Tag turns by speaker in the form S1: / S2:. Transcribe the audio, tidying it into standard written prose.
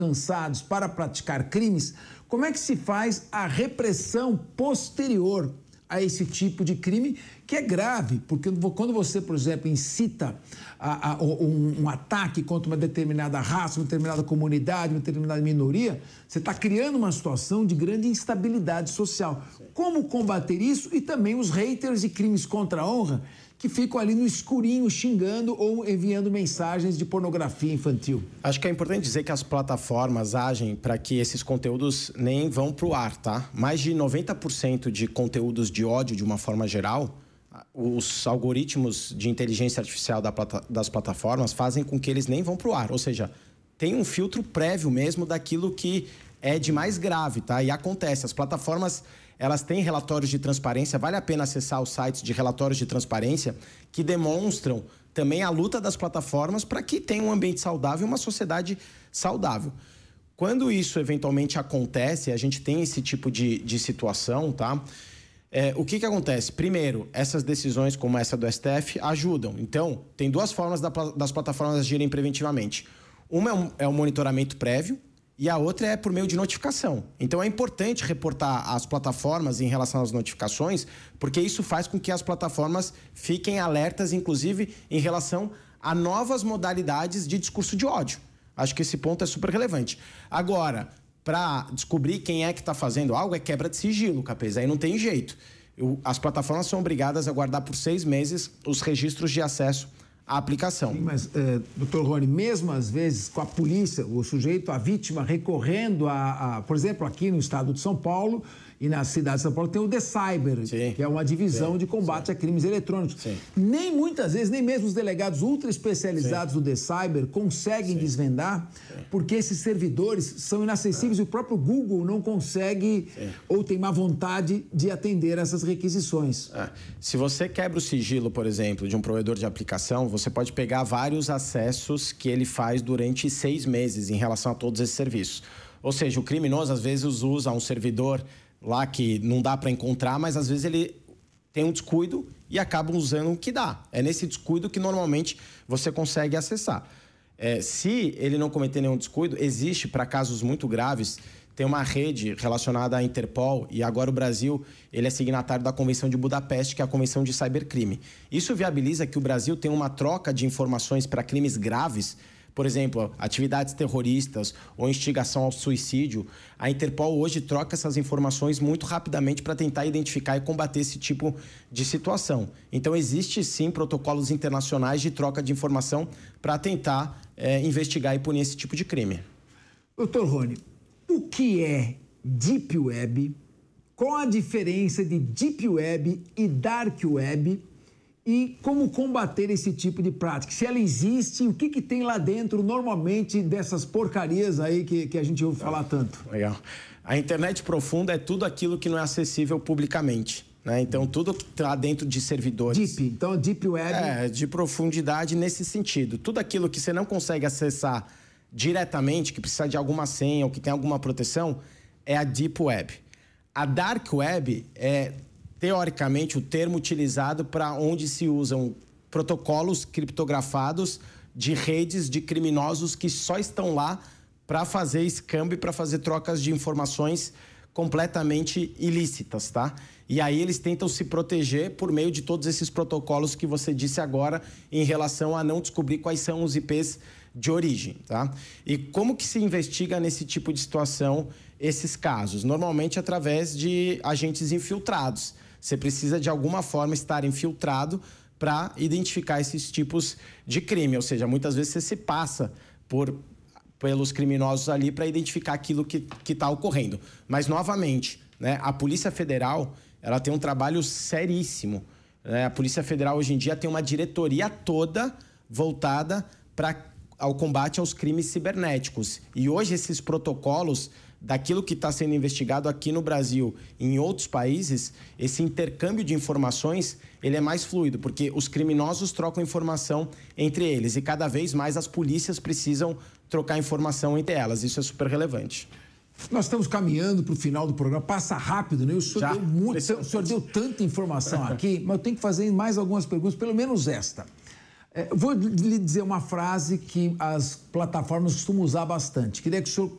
S1: cansados para praticar crimes, como é que se faz a repressão posterior a esse tipo de crime, que é grave, porque quando você, por exemplo, incita um ataque contra uma determinada raça, uma determinada comunidade, uma determinada minoria, você está criando uma situação de grande instabilidade social. Como combater isso? E também os haters de crimes contra a honra, que ficam ali no escurinho xingando ou enviando mensagens de pornografia infantil.
S2: Acho que é importante dizer que as plataformas agem para que esses conteúdos nem vão para o ar, tá? Mais de 90% de conteúdos de ódio, de uma forma geral, os algoritmos de inteligência artificial das plataformas fazem com que eles nem vão para o ar. Ou seja, tem um filtro prévio mesmo daquilo que é de mais grave, tá? E acontece, as plataformas, elas têm relatórios de transparência, vale a pena acessar os sites de relatórios de transparência que demonstram também a luta das plataformas para que tenha um ambiente saudável e uma sociedade saudável. Quando isso eventualmente acontece, a gente tem esse tipo de situação, tá? O que acontece? Primeiro, essas decisões como essa do STF ajudam. Então, tem duas formas das plataformas agirem preventivamente. Uma é o monitoramento prévio, e a outra é por meio de notificação. Então é importante reportar as plataformas em relação às notificações, porque isso faz com que as plataformas fiquem alertas, inclusive, em relação a novas modalidades de discurso de ódio. Acho que esse ponto é super relevante. Agora, para descobrir quem é que está fazendo algo, é quebra de sigilo, Capês. Aí não tem jeito. As plataformas são obrigadas a guardar por 6 meses os registros de acesso a aplicação.
S1: Sim, mas, doutor Rony, mesmo às vezes com a polícia, o sujeito, a vítima, recorrendo por exemplo, aqui no estado de São Paulo e na cidade de São Paulo tem o The Cyber,
S2: sim,
S1: que é uma divisão de combate a crimes eletrônicos.
S2: Sim.
S1: Nem muitas vezes, nem mesmo os delegados ultra especializados do The Cyber conseguem desvendar, porque esses servidores são inacessíveis e o próprio Google não consegue ou tem má vontade de atender essas requisições.
S2: Se você quebra o sigilo, por exemplo, de um provedor de aplicação, você pode pegar vários acessos que ele faz durante 6 meses em relação a todos esses serviços. Ou seja, o criminoso às vezes usa um servidor lá que não dá para encontrar, mas às vezes ele tem um descuido e acaba usando o que dá. É nesse descuido que normalmente você consegue acessar. Se ele não cometer nenhum descuido, existe para casos muito graves, tem uma rede relacionada à Interpol e agora o Brasil ele é signatário da Convenção de Budapeste, que é a Convenção de Cybercrime. Isso viabiliza que o Brasil tenha uma troca de informações para crimes graves, por exemplo, atividades terroristas ou instigação ao suicídio. A Interpol hoje troca essas informações muito rapidamente para tentar identificar e combater esse tipo de situação. Então, existe sim protocolos internacionais de troca de informação para tentar investigar e punir esse tipo de crime.
S1: Doutor Rony, o que é Deep Web? Qual a diferença de Deep Web e Dark Web? E como combater esse tipo de prática? Se ela existe, o que tem lá dentro, normalmente, dessas porcarias aí que a gente ouve falar tanto?
S2: Legal. A internet profunda é tudo aquilo que não é acessível publicamente, né? Então, tudo que está dentro de servidores...
S1: Deep, então Deep Web...
S2: de profundidade nesse sentido. Tudo aquilo que você não consegue acessar diretamente, que precisa de alguma senha ou que tem alguma proteção, é a Deep Web. A Dark Web é... teoricamente, o termo utilizado para onde se usam protocolos criptografados de redes de criminosos que só estão lá para fazer escambo e para fazer trocas de informações completamente ilícitas, tá? E aí eles tentam se proteger por meio de todos esses protocolos que você disse agora em relação a não descobrir quais são os IPs de origem, tá? E como que se investiga nesse tipo de situação esses casos? Normalmente através de agentes infiltrados. Você precisa de alguma forma estar infiltrado para identificar esses tipos de crime, ou seja, muitas vezes você se passa pelos criminosos ali para identificar aquilo que está ocorrendo. Mas, novamente, né, a Polícia Federal ela tem um trabalho seríssimo. Né? A Polícia Federal, hoje em dia, tem uma diretoria toda voltada ao combate aos crimes cibernéticos. E hoje esses protocolos, daquilo que está sendo investigado aqui no Brasil e em outros países, esse intercâmbio de informações, ele é mais fluido, porque os criminosos trocam informação entre eles e cada vez mais as polícias precisam trocar informação entre elas. Isso é super relevante.
S1: Nós estamos caminhando para o final do programa, passa rápido, né? O senhor deu tanta informação aqui, mas eu tenho que fazer mais algumas perguntas, pelo menos esta. Vou lhe dizer uma frase que as plataformas costumam usar bastante. Queria que o senhor